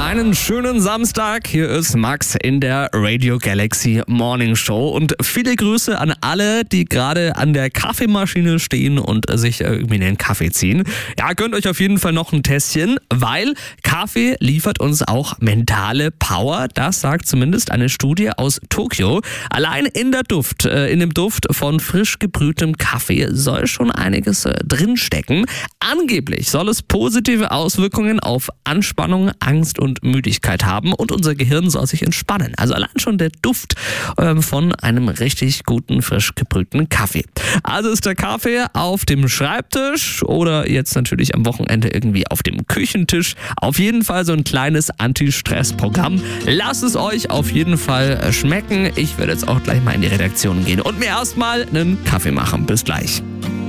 Einen schönen Samstag. Hier ist Max in der Radio Galaxy Morning Show. Und viele Grüße an alle, die gerade an der Kaffeemaschine stehen und sich irgendwie einen Kaffee ziehen. Ja, gönnt euch auf jeden Fall noch ein Tässchen, weil Kaffee liefert uns auch mentale Power. Das sagt zumindest eine Studie aus Tokio. Allein in dem Duft von frisch gebrühtem Kaffee soll schon einiges drinstecken. Angeblich soll es positive Auswirkungen auf Anspannung, Angst und Müdigkeit haben und unser Gehirn soll sich entspannen. Also allein schon der Duft von einem richtig guten, frisch gebrühten Kaffee. Also ist der Kaffee auf dem Schreibtisch oder jetzt natürlich am Wochenende irgendwie auf dem Küchentisch. Auf jeden Fall so ein kleines Anti-Stress-Programm. Lasst es euch auf jeden Fall schmecken. Ich werde jetzt auch gleich mal in die Redaktion gehen und mir erstmal einen Kaffee machen. Bis gleich.